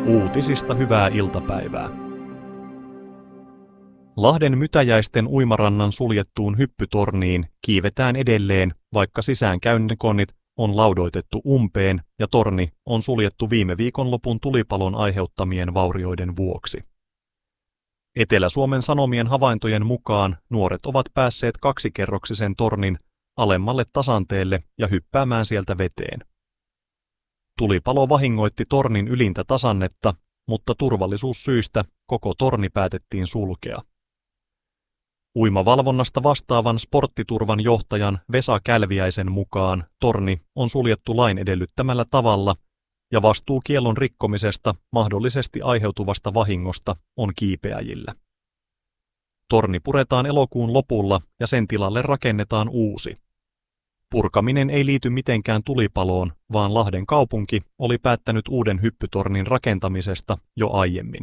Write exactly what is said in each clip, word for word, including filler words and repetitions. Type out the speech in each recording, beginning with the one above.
Uutisista hyvää iltapäivää. Lahden Mytäjäisten uimarannan suljettuun hyppytorniin kiivetään edelleen, vaikka sisäänkäyntikonnit on laudoitettu umpeen ja torni on suljettu viime viikonlopun tulipalon aiheuttamien vaurioiden vuoksi. Etelä-Suomen Sanomien havaintojen mukaan nuoret ovat päässeet kaksikerroksisen tornin alemmalle tasanteelle ja hyppäämään sieltä veteen. Tulipalo vahingoitti tornin ylintä tasannetta, mutta turvallisuussyistä koko torni päätettiin sulkea. Uimavalvonnasta vastaavan sporttiturvan johtajan Vesa Kälviäisen mukaan torni on suljettu lain edellyttämällä tavalla ja vastuu kiellon rikkomisesta mahdollisesti aiheutuvasta vahingosta on kiipeäjillä. Torni puretaan elokuun lopulla ja sen tilalle rakennetaan uusi. Purkaminen ei liity mitenkään tulipaloon, vaan Lahden kaupunki oli päättänyt uuden hyppytornin rakentamisesta jo aiemmin.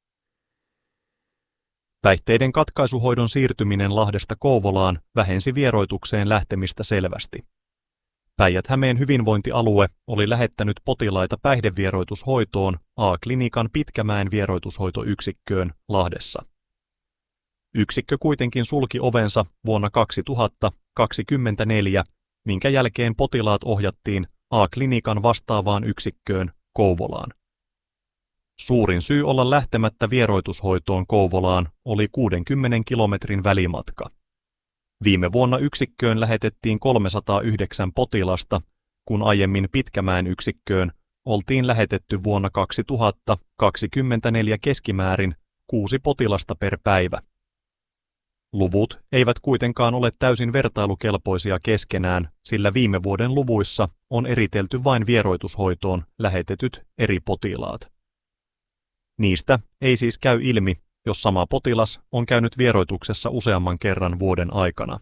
Päihteiden katkaisuhoidon siirtyminen Lahdesta Kouvolaan vähensi vieroitukseen lähtemistä selvästi. Päijät-Hämeen hyvinvointialue oli lähettänyt potilaita päihdevieroitushoitoon A-klinikan Pitkämäen vieroitushoitoyksikköön Lahdessa. Yksikkö kuitenkin sulki ovensa vuonna kaksituhattakaksikymmentäneljä, minkä jälkeen potilaat ohjattiin A-klinikan vastaavaan yksikköön Kouvolaan. Suurin syy olla lähtemättä vieroitushoitoon Kouvolaan oli kuudenkymmenen kilometrin välimatka. Viime vuonna yksikköön lähetettiin kolmesataayhdeksän potilasta, kun aiemmin Pitkämäen yksikköön oltiin lähetetty vuonna kaksituhattakaksikymmentäneljä keskimäärin kuusi potilasta per päivä. Luvut eivät kuitenkaan ole täysin vertailukelpoisia keskenään, sillä viime vuoden luvuissa on eritelty vain vieroitushoitoon lähetetyt eri potilaat. Niistä ei siis käy ilmi, jos sama potilas on käynyt vieroituksessa useamman kerran vuoden aikana.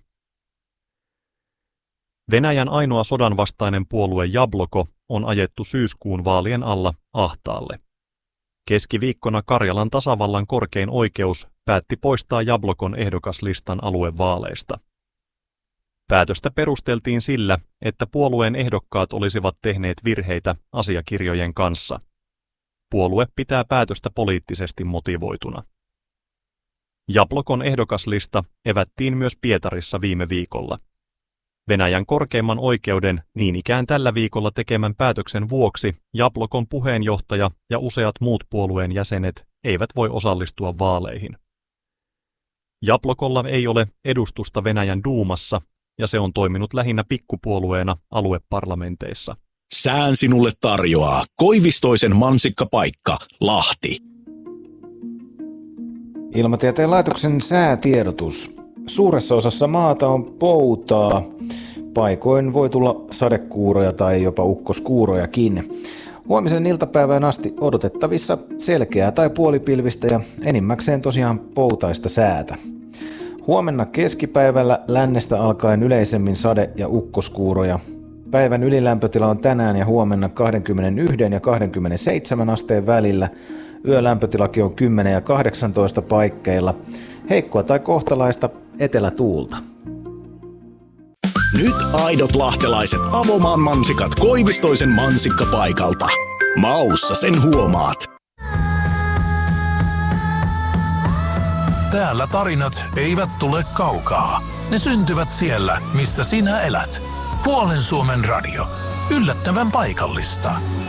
Venäjän ainoa sodanvastainen puolue Jabloko on ajettu syyskuun vaalien alla ahtaalle. Keskiviikkona Karjalan tasavallan korkein oikeus päätti poistaa Jablokon ehdokaslistan aluevaaleista. Päätöstä perusteltiin sillä, että puolueen ehdokkaat olisivat tehneet virheitä asiakirjojen kanssa. Puolue pitää päätöstä poliittisesti motivoituna. Jablokon ehdokaslista evättiin myös Pietarissa viime viikolla. Venäjän korkeimman oikeuden niin ikään tällä viikolla tekemän päätöksen vuoksi Jablokon puheenjohtaja ja useat muut puolueen jäsenet eivät voi osallistua vaaleihin. Jablokolla ei ole edustusta Venäjän duumassa ja se on toiminut lähinnä pikkupuolueena alueparlamenteissa. Sään sinulle tarjoaa Koivistoisen mansikkapaikka, Lahti. Ilmatieteen laitoksen säätiedotus. Suuressa osassa maata on poutaa. Paikoin voi tulla sadekuuroja tai jopa ukkoskuurojakin. Huomisen iltapäivään asti odotettavissa selkeää tai puolipilvistä ja enimmäkseen tosiaan poutaista säätä. Huomenna keskipäivällä lännestä alkaen yleisemmin sade- ja ukkoskuuroja. Päivän ylilämpötila on tänään ja huomenna kaksikymmentäyksi ja kaksikymmentäseitsemän asteen välillä. Yölämpötilakin on kymmenen ja kahdeksantoista paikkeilla. Heikkoa tai kohtalaista etelätuulta. Nyt aidot lahtelaiset avomaan mansikat Koivistoisen mansikkapaikalta. Maussa sen huomaat. Täällä tarinat eivät tule kaukaa. Ne syntyvät siellä, missä sinä elät. Puolen Suomen radio. Yllättävän paikallista.